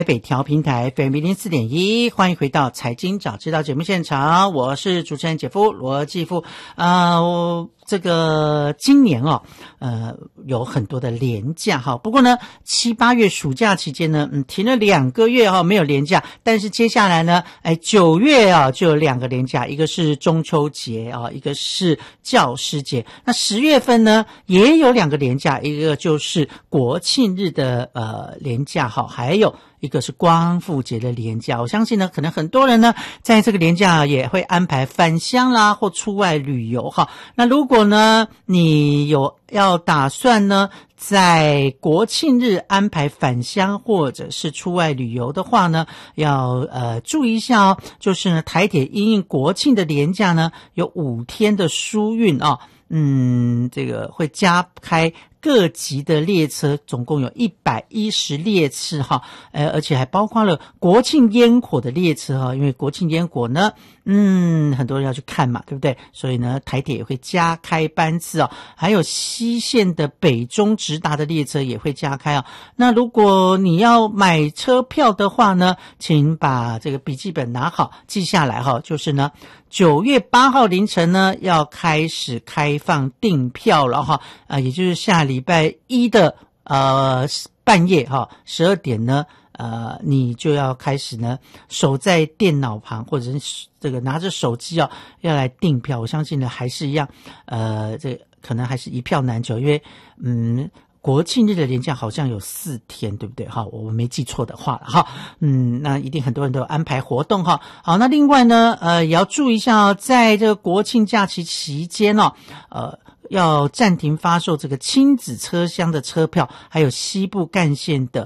北调平台 FM04.1，欢迎回到财经早知道节目现场，我是主持人姐夫罗继富。这个今年有很多的连假哈，不过呢7、8月暑假期间呢，停了2个月没有连假，但是接下来呢，9月就有2个连假，一个是中秋节一个是教师节。那10月份呢也有2个连假，一个就是国庆日的连假还有一个是光复节的连假。我相信呢，可能很多人呢在这个连假也会安排返乡啦或出外旅游哈。那如果呢你要打算呢在国庆日安排返乡或者是出外旅游的话呢，要注意一下就是呢台铁因应国庆的连假呢有5天的疏运这个会加开各级的列车，总共有110列次而且还包括了国庆烟火的列车因为国庆烟火呢很多人要去看嘛，对不对？所以呢台铁也会加开班次还有西线的北中直达的列车也会加开那如果你要买车票的话呢，请把这个笔记本拿好记下来就是呢9月8号凌晨呢要开始开放订票了也就是下礼拜一的半夜12点呢你就要开始呢守在电脑旁或者是这个拿着手机要来订票。我相信呢还是一样这个可能还是一票难求，因为国庆日的连假好像有4天，对不对我没记错的话了那一定很多人都有安排活动好，那另外呢也要注意一下在这个国庆假期期间要暂停发售这个亲子车厢的车票，还有西部干线的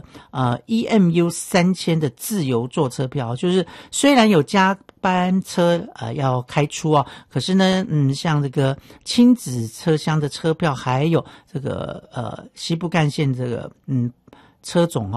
EMU 3000的自由座车票。就是虽然有加班车要开出可是呢像这个亲子车厢的车票还有这个西部干线这个车种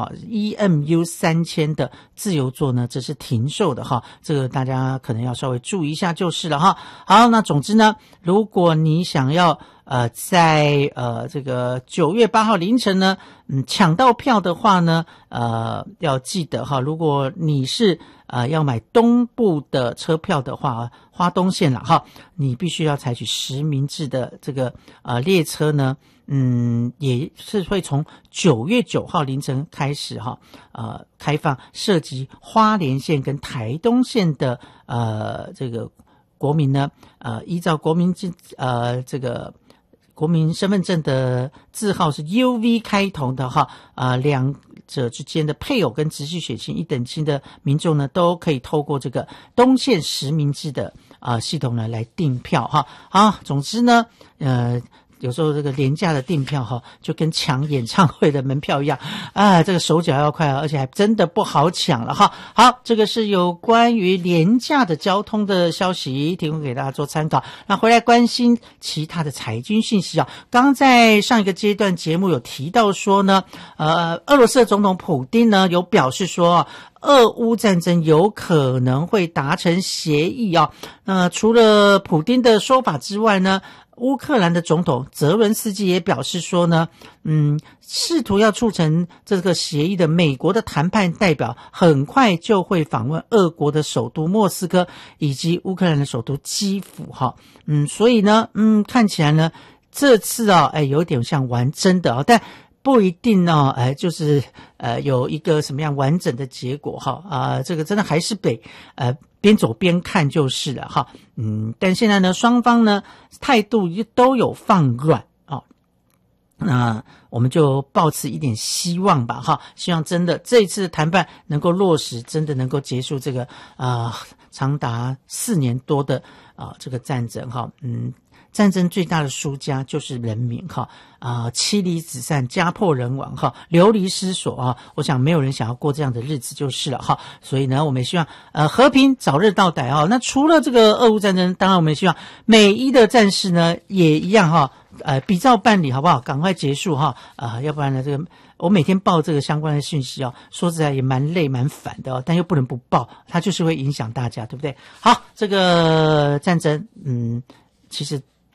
EMU 3000的自由座呢，这是停售的这个大家可能要稍微注意一下就是了好，那总之呢，如果你想要在这个9月8号凌晨呢抢到票的话呢要记得如果你是要买东部的车票的话，花东线啦你必须要采取实名制的这个列车呢也是会从9月9号凌晨开始开放涉及花莲县跟台东县的这个国民呢依照国民这个国民身份证的字号是 UV 开头的两者之间的配偶跟直系血亲一等亲的民众呢都可以透过这个东县实名制的系统呢来订票好，总之呢有时候这个廉价的订票就跟抢演唱会的门票一样这个手脚要快而且还真的不好抢了好，这个是有关于廉价的交通的消息，提供给大家做参考。那回来关心其他的财经讯息刚在上一个阶段节目有提到说呢俄罗斯的总统普丁呢有表示说俄乌战争有可能会达成协议除了普丁的说法之外呢，乌克兰的总统泽伦斯基也表示说呢试图要促成这个协议的美国的谈判代表很快就会访问俄国的首都莫斯科以及乌克兰的首都基辅所以呢看起来呢这次有点像玩真的但不一定就是有一个什么样完整的结果这个真的还是得边走边看就是了但现在呢双方呢态度都有放软那我们就抱持一点希望吧希望真的这一次的谈判能够落实，真的能够结束这个长达4年多的这个战争战争最大的输家就是人民妻离子散，家破人亡流离失所我想没有人想要过这样的日子就是了所以呢我们也希望和平早日到来那除了这个俄乌战争，当然我们也希望美伊的战事呢也一样比照办理好不好，赶快结束要不然呢这个我每天报这个相关的讯息说实在也蛮累蛮烦的但又不能不报，它就是会影响大家，对不对？好，这个战争其实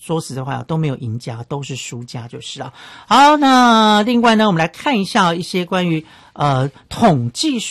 说实在话都没有赢家，都是输家就是啊。好，那另外呢，我们来看一下一些关于统计